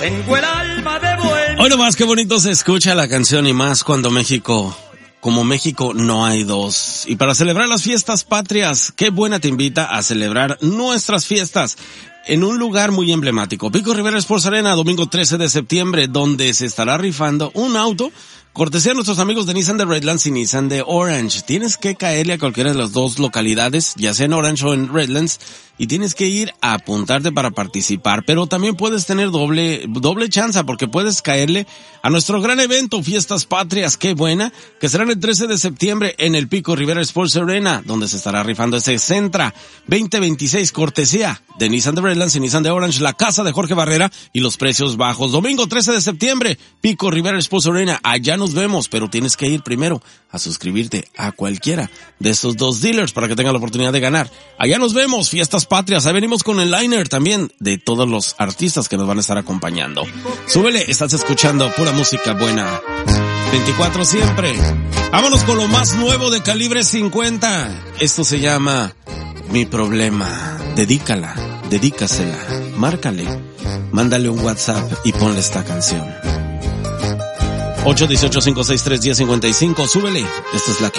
Tengo el alma de buen... Hoy nomás qué bonito se escucha la canción y más cuando como México no hay dos. Y para celebrar las fiestas patrias, qué buena te invita a celebrar nuestras fiestas en un lugar muy emblemático. Pico Rivera Sports Arena, domingo 13 de septiembre, donde se estará rifando un auto cortesía a nuestros amigos de Nissan de Redlands y Nissan de Orange. Tienes que caerle a cualquiera de las dos localidades, ya sea en Orange o en Redlands, y tienes que ir a apuntarte para participar, pero también puedes tener doble chance, porque puedes caerle a nuestro gran evento, Fiestas Patrias, qué buena, que será el 13 de septiembre en el Pico Rivera Sports Arena, donde se estará rifando ese Sentra 2026, cortesía de Nissan de Redlands y Nissan de Orange, la casa de Jorge Barrera y los precios bajos. Domingo 13 de septiembre, Pico Rivera Sports Arena, allá nos vemos, pero tienes que ir primero a suscribirte a cualquiera de estos dos dealers para que tengas la oportunidad de ganar. Allá nos vemos, Fiestas Patrias. Ahí venimos con el liner también de todos los artistas que nos van a estar acompañando. Súbele, estás escuchando pura música buena. 24 siempre. Vámonos con lo más nuevo de Calibre 50. Esto se llama Mi Problema. Dedícasela, márcale, mándale un WhatsApp y ponle esta canción. 818-563-1055, súbele, esta es la que